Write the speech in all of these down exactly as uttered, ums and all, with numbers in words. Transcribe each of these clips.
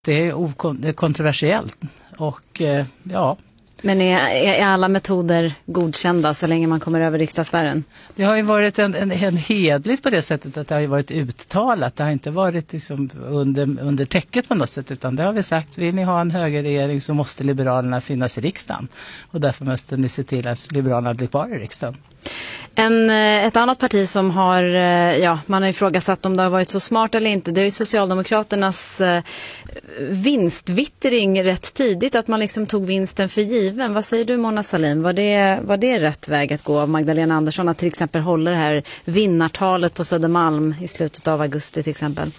Det är okon- det är kontroversiellt och eh, ja. Men är, är alla metoder godkända så länge man kommer över riksdagsspärren? Det har ju varit en, en, en hedligt på det sättet att det har ju varit uttalat. Det har inte varit liksom under, under täcket på något sätt, utan det har vi sagt, vill ni ha en högerregering så måste Liberalerna finnas i riksdagen. Och därför måste ni se till att Liberalerna blir kvar i riksdagen. En, ett annat parti som har, ja, man har ifrågasatt om det har varit så smart eller inte, det är ju Socialdemokraternas eh, vinstvittring rätt tidigt, att man liksom tog vinsten för given. Vad säger du, Mona Sahlin? Var det, var det rätt väg att gå av Magdalena Andersson att till exempel hålla det här vinnartalet på Södermalm i slutet av augusti till exempel?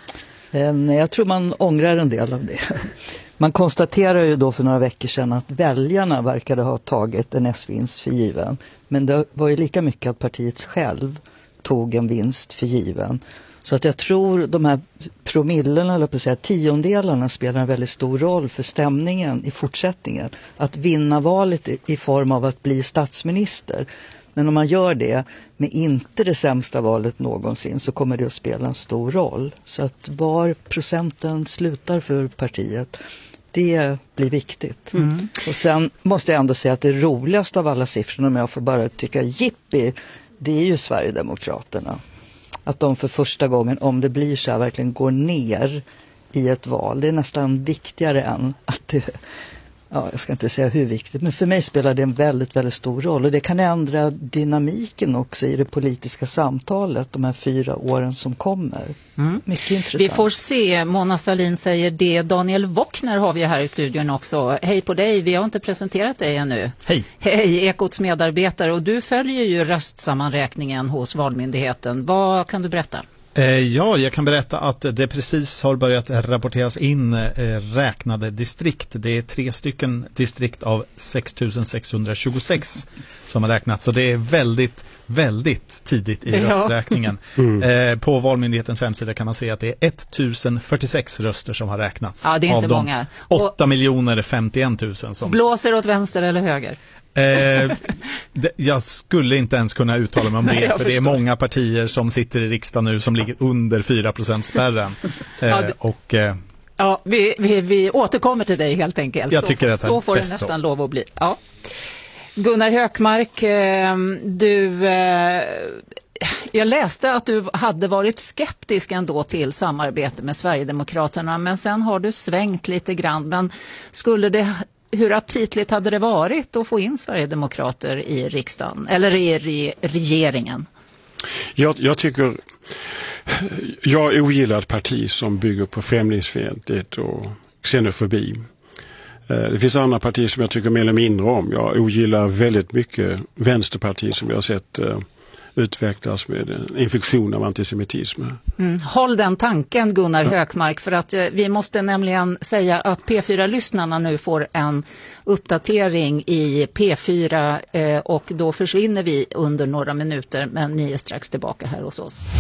Jag tror man ångrar en del av det. Man konstaterar ju då för några veckor sedan att väljarna verkade ha tagit en S-vinst för given. Men det var ju lika mycket att partiet själv tog en vinst för given. Så att jag tror de här promillerna, eller på att säga tiondelarna, spelar en väldigt stor roll för stämningen i fortsättningen. Att vinna valet i form av att bli statsminister. Men om man gör det med inte det sämsta valet någonsin så kommer det att spela en stor roll. Så att var procenten slutar för partiet, det blir viktigt. Mm. Och sen måste jag ändå säga att det roligaste av alla siffrorna, om jag får bara tycka jippi, det är ju Sverigedemokraterna. Att de för första gången, om det blir så här, verkligen går ner i ett val. Det är nästan viktigare än att det... Ja, jag ska inte säga hur viktigt, men för mig spelar det en väldigt, väldigt stor roll. Och det kan ändra dynamiken också i det politiska samtalet de här fyra åren som kommer. Mm. Mycket intressant. Vi får se, Mona Sahlin säger det. Daniel Wockner har vi här i studion också. Hej på dig, vi har inte presenterat dig ännu. Hej. Hej, Ekots medarbetare. Och du följer ju röstsammanräkningen hos Valmyndigheten. Vad kan du berätta? Ja, jag kan berätta att det precis har börjat rapporteras in räknade distrikt. Det är tre stycken distrikt av sex tusen sexhundratjugosex som har räknats. Så det är väldigt, väldigt tidigt i rösträkningen. Mm. På Valmyndighetens hemsida kan man se att det är ettusen fyrtiosex röster som har räknats. Ja, det är inte av många. åtta miljoner femtioen tusen som... Blåser åt vänster eller höger? Eh, det, jag skulle inte ens kunna uttala mig om det. Nej, för förstår. Det är många partier som sitter i riksdagen nu som ligger under fyra procent spärren. Eh, ja, det, och, eh, ja, vi, vi, vi återkommer till dig helt enkelt. Jag tycker så, att så får det nästan så. lov att bli. Ja. Gunnar Hökmark, eh, du... Eh, jag läste att du hade varit skeptisk ändå till samarbete med Sverigedemokraterna, men sen har du svängt lite grann. Men skulle det... Hur aptitligt hade det varit att få in Sverigedemokrater i riksdagen eller i re- regeringen? Jag, jag tycker jag ogillar ett parti som bygger på främlingsfientlighet och xenofobi. Det finns andra partier som jag tycker mer eller mindre om. Jag ogillar väldigt mycket vänsterpartier som jag har sett utvecklas med en infektion av antisemitism. Mm. Håll den tanken, Gunnar Hökmark, för att eh, vi måste nämligen säga att P fyra-lyssnarna nu får en uppdatering i P fyra eh, och då försvinner vi under några minuter, men ni är strax tillbaka här hos oss.